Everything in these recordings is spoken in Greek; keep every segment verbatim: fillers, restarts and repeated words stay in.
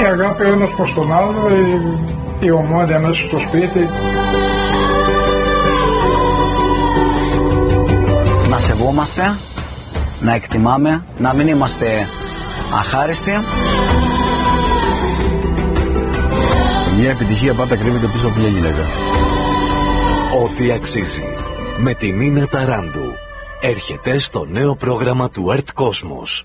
αγάπη ο ένας προς τον άλλο, η, η ομόνια μέσα στο σπίτι. Να σεβόμαστε, να εκτιμάμε, να μην είμαστε αχάριστοι. Μια επιτυχία πάντα κρύβεται πίσω από μια γυναίκα. Ό,τι αξίζει. Με την Νίνα Ταράντου. Έρχεται στο νέο πρόγραμμα του Earth Cosmos.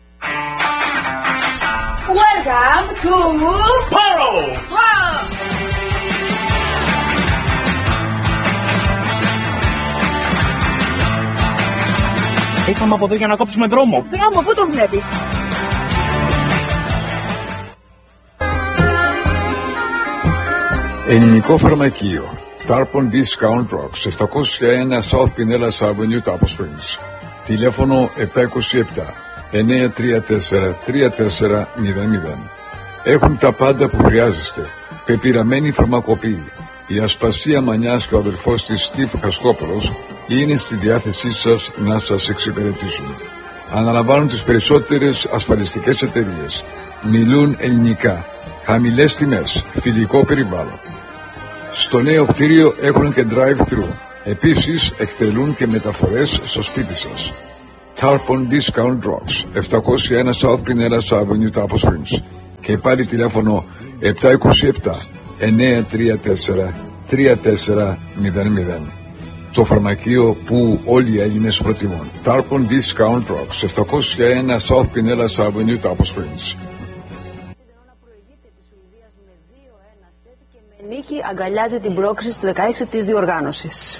Welcome to Pearl Club. Ήρθαμε από εδώ για να κόψουμε δρόμο. Δρόμο, πού τον βλέπεις? Ελληνικό φαρμακείο. Tarpon Discount Drugs, επτακόσια ένα South Pinellas Avenue, Tapo Springs. Τηλέφωνο επτά δύο επτά εννιά τρία τέσσερα τρία τέσσερα μηδέν μηδέν. Έχουν τα πάντα που χρειάζεστε. Πεπειραμένη φαρμακοποιή. Η Ασπασία Μανιάς και ο αδελφός της Στίβ Χασκόπουλος είναι στη διάθεσή σας να σας εξυπηρετήσουν. Αναλαμβάνουν τις περισσότερες ασφαλιστικές εταιρείες. Μιλούν ελληνικά. Χαμηλές τιμές. Φιλικό περιβάλλον. Στο νέο κτίριο έχουν και drive-thru. Επίσης εκτελούν και μεταφορές στο σπίτι σας. Tarpon Discount Drugs, επτακόσια ένα South Pinellas Avenue, Tapo Springs. Και πάλι τηλέφωνο επτά δύο επτά εννιά τρία τέσσερα τρία τέσσερα μηδέν μηδέν. Το φαρμακείο που όλοι οι Έλληνες προτιμούν. Tarpon Discount Drugs, επτακόσια ένα South Pinellas Avenue, Tapo Springs. Νίκη αγκαλιάζει την πρόκριση του δεκαέξι της διοργάνωσης.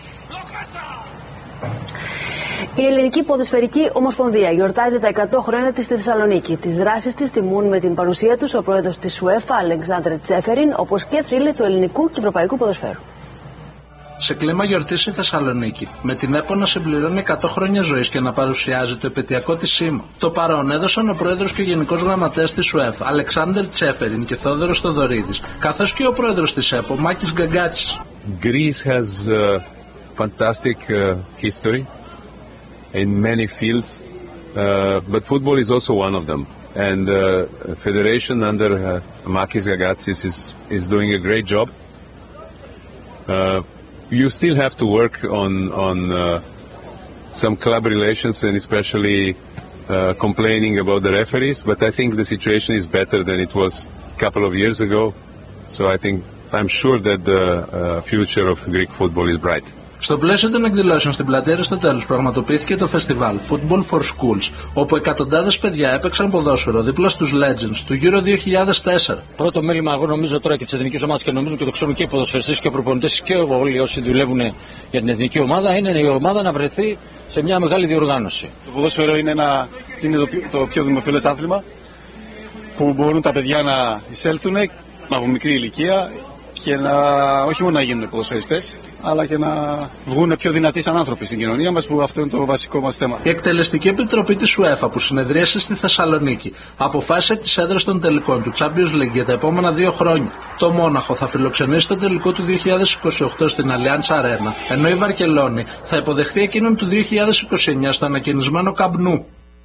Η Ελληνική Ποδοσφαιρική Ομοσπονδία γιορτάζει τα εκατό χρόνια της στη Θεσσαλονίκη. Τις δράσεις της τιμούν με την παρουσία τους ο πρόεδρος της UEFA, Αλεξάνδρ Τσέφεριν, όπως και θρύλοι του ελληνικού και ευρωπαϊκού ποδοσφαίρου. Σε κλίμα γιορτής στη Θεσσαλονίκη, με την ΕΠΟ να συμπληρώνει εκατό χρόνια ζωής και να παρουσιάζει το επαιτειακό της σήμα. Το παρόν έδωσαν ο πρόεδρος και ο γενικός γραμματέας της UEFA, Αλεξάνδρ Τσέφεριν και Θόδωρος Θοδωρίδης, καθώς και ο πρόεδρος της ΕΠΟ, Μάκης Γκαγκάτσης. Greece has a fantastic uh, history in many fields, uh, but football is also one of them. And the uh, federation under uh, Makis Gagatzis is, is doing a great job. Uh, You still have to work on on uh, some club relations and especially uh, complaining about the referees. But I think the situation is better than it was a couple of years ago. So I think I'm sure that the uh, future of Greek football is bright. Στο πλαίσιο των εκδηλώσεων στην πλατεία Αριστοτέλους πραγματοποιήθηκε το φεστιβάλ Football for Schools, όπου εκατοντάδες παιδιά έπαιξαν ποδόσφαιρο δίπλα στους Legends του Euro δύο χιλιάδες τέσσερα. Πρώτο μέλημα, εγώ νομίζω τώρα και της εθνικής ομάδας και νομίζω και το ξέρουν και οι ποδοσφαιριστές και οι προπονητές και όλοι όσοι δουλεύουν για την εθνική ομάδα, είναι η ομάδα να βρεθεί σε μια μεγάλη διοργάνωση. Το ποδόσφαιρο είναι, ένα, είναι το, το πιο δημοφιλές άθλημα που μπορούν τα παιδιά να εισέλθουν από μικρή ηλικία και να, όχι μόνο να γίνουν ποδοσφαιριστές, αλλά και να βγουν πιο δυνατοί σαν άνθρωποι στην κοινωνία μας, που αυτό είναι το βασικό μας θέμα. Η Εκτελεστική Επιτροπή της UEFA, που συνεδρίασε στη Θεσσαλονίκη, αποφάσισε τις έδρες των τελικών του Champions League για τα επόμενα δύο χρόνια. Το Μόναχο θα φιλοξενήσει τον τελικό του δύο χιλιάδες είκοσι οκτώ στην Allianz Arena, ενώ η Βαρκελόνη θα υποδεχθεί εκείνον του δύο χιλιάδες είκοσι εννιά στο ανακαινισμένο Camp Nou.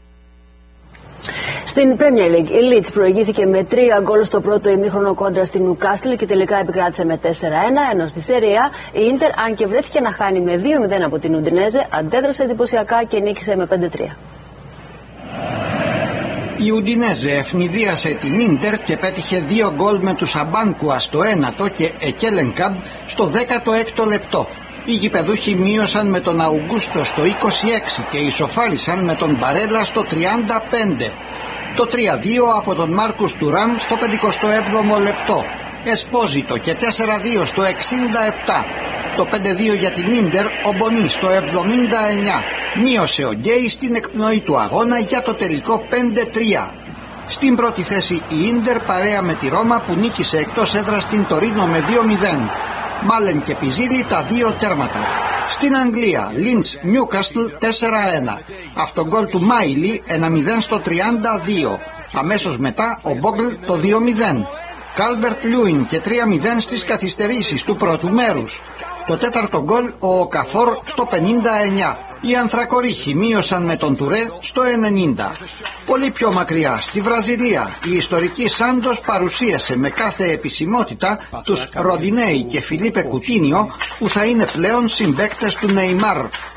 Στην Premier League, η Leeds προηγήθηκε με τρία γκολ στο πρώτο ημίχρονο κόντρα στην Newcastle και τελικά επικράτησε με τέσσερα ένα, ενώ στη Serie A η Ίντερ, αν και βρέθηκε να χάνει με δύο μηδέν από την Ουντινέζε, αντέδρασε εντυπωσιακά και νίκησε με πέντε τρία. Η Ουντινέζε ευνηδίασε την Ίντερ και πέτυχε δύο γκολ με τους Αμπάνκουα στο ένατο και Εκέλενκαμπ στο δέκατο έκτο λεπτό. Οι γηπεδούχοι μείωσαν με τον Αουγκούστο στο είκοσι έξι και ισοφάρισαν με τον Μπαρέλα στο τριάντα πέντε. Το τρία δύο από τον Μάρκους Τουράμ στο πενηκοστό έβδομο λεπτό. Εσπόζιτο και τέσσερα δύο στο εξήντα επτά. Το πέντε δύο για την Ίντερ, ο Μπονί στο εβδομήντα εννιά. Μείωσε ο Γκέι στην εκπνοή του αγώνα για το τελικό πέντε τρία. Στην πρώτη θέση η Ίντερ παρέα με τη Ρώμα, που νίκησε εκτός έδρας την Τωρίνο με δύο μηδέν. Μάλεν και Πιζίλη τα δύο τέρματα. Στην Αγγλία, Λίντς Νιούκαστλ τέσσερα ένα. Αυτογκόλ του Μάιλι ένα μηδέν στο τριάντα δύο. Αμέσως μετά ο Μπόγκλ το δύο μηδέν. Κάλβερτ Λιούιν και τρία μηδέν στις καθυστερήσεις του πρώτου μέρους. Το τέταρτο γκολ ο Οκαφόρ στο πενήντα εννιά. Οι ανθρακορίχοι μείωσαν με τον Τουρέ στο ενενήντα. Πολύ πιο μακριά, στη Βραζιλία, η ιστορική Σάντος παρουσίασε με κάθε επισημότητα τους Ροντινέι και Φιλίπε Κουτίνιο, που θα είναι πλέον συμπαίκτες του Νεϊμάρ.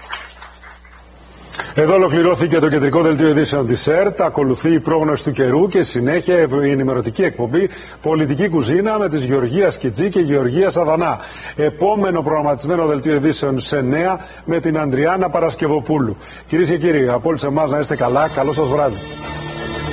Εδώ ολοκληρώθηκε το κεντρικό δελτίο ειδήσεων της ΕΡΤ. Ακολουθεί η πρόγνωση του καιρού και συνέχεια η ενημερωτική εκπομπή Πολιτική Κουζίνα με τις Γεωργίας Κιτζή και Γεωργία Σαβανά. Επόμενο προγραμματισμένο δελτίο ειδήσεων σε εννιά με την Ανδριάνα Παρασκευοπούλου. Κυρίες και κύριοι, από όλους εμάς να είστε καλά. Καλό σας βράδυ.